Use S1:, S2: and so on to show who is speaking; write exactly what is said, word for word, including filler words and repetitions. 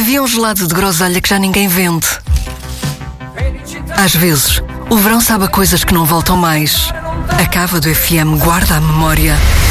S1: Havia um gelado de groselha que já ninguém vende. Às vezes, o verão sabe a coisas que não voltam mais. A Cava do F M guarda a memória